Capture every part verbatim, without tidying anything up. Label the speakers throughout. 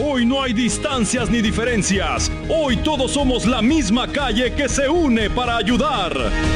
Speaker 1: Hoy no hay distancias ni diferencias. Hoy todos somos la misma calle que se une para ayudar.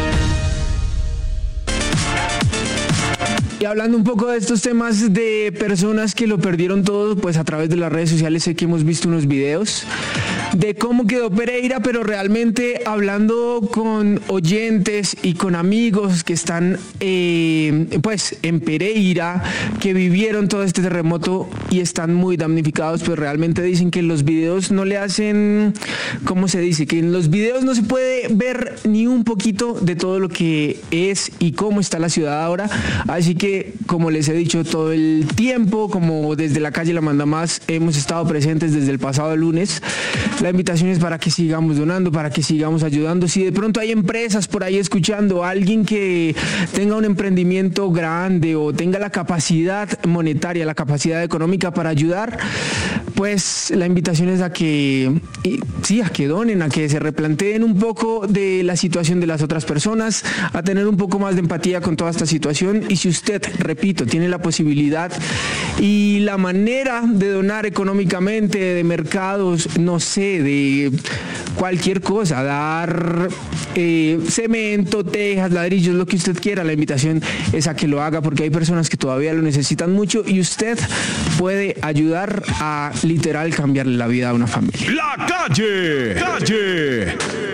Speaker 2: Y hablando un poco de estos temas de personas que lo perdieron todo, pues a través de las redes sociales sé que hemos visto unos videos de cómo quedó Pereira, pero realmente hablando con oyentes y con amigos que están eh, pues en Pereira, que vivieron todo este terremoto y están muy damnificados, pues realmente dicen que los videos no le hacen, ¿cómo se dice? Que en los videos no se puede ver ni un poquito de todo lo que es y cómo está la ciudad ahora. Así que, como les he dicho todo el tiempo, como desde la calle La Manda Más hemos estado presentes desde el pasado lunes, la invitación es para que sigamos donando, para que sigamos ayudando. Si de pronto hay empresas por ahí escuchando, alguien que tenga un emprendimiento grande o tenga la capacidad monetaria, la capacidad económica para ayudar, pues la invitación es a que, sí, a que donen, a que se replanteen un poco de la situación de las otras personas, a tener un poco más de empatía con toda esta situación. Y si usted, repito, tiene la posibilidad y la manera de donar económicamente, de mercados, no sé, de cualquier cosa, dar eh, cemento, tejas, ladrillos, lo que usted quiera, la invitación es a que lo haga, porque hay personas que todavía lo necesitan mucho y usted puede ayudar a literal cambiarle la vida a una familia.
Speaker 1: La calle, calle.